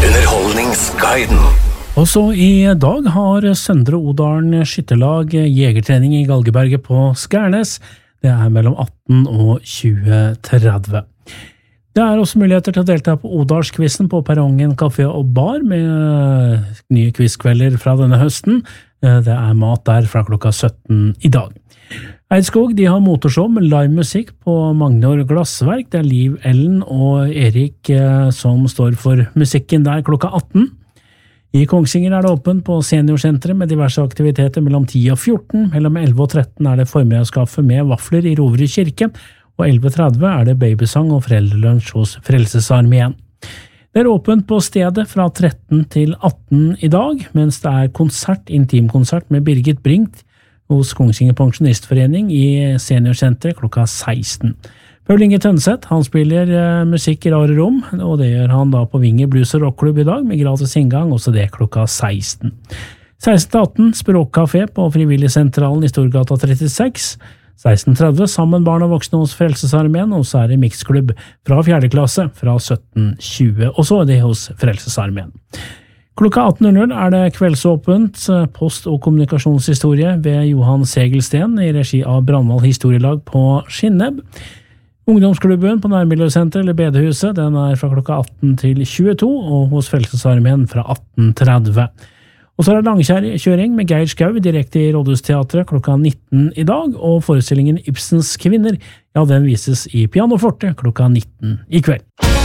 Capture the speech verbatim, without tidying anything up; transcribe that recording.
Underholdningsguiden. Og så i dag har Søndre Odalen skytterlag jegertrening i Galgeberget på Skærnes. Det er mellom atten og tjue tretti. Det er også muligheter til å delta på Odalskvissen på Perrongen Café og Bar med nye quizkvelder fra denne høsten. Det er mat der fra klokka sytten i dag. Eidskog de har motorshow med livemusikk på Magnor Glassverk. Det er Liv Ellen og Erik som står for musikken der klokka atten. I Kongsvinger er det åpent på seniorsenteret med diverse aktiviteter mellom ti og fjorten. Mellom elleve og tretten er det formiddagskaffe med vafler i Roverud kirke, og elleve tretti er det babysang og foreldrelunsj hos Frelsesarmeen. Det er åpent på stedet fra tretten til atten i dag, mens det er konsert, intimkonsert med Birgit Bringt hos Kongsvinger Pensjonistforening i seniorsenteret klokka seksten. Paul Inge Tønseth, han spiller uh, musikk i rare rom, og det gjør han da på Vinger Blues og Rockklubb i dag, med gratis inngang, også det klokka seksten. seksten til atten, Språkkafé på Frivilligsentralen i Storgata trettiseks. seksten tretti, sammen barn og voksne hos Frelsesarmeen, og så er det mixklubb fra fjerde klasse fra sytten tjue, og så er det hos Frelsesarmeen. Klokka atten er det kveldsåpent post- og kommunikasjonshistorie ved Johan Segelsten i regi av Brandval Historielag på Skinneb. Ungdomsklubben på Nærmiljøsenteret eller Bedehuset, den er fra klokka atten til tjueto, og hos Frelsesarmeen fra atten tretti. Og så er det langkjøring med Geir Skau direkte i Rådhusteatret klokka nitten i dag, og forestillingen Ibsens kvinner, ja, den vises i Pianoforte klokka nitten i kveld.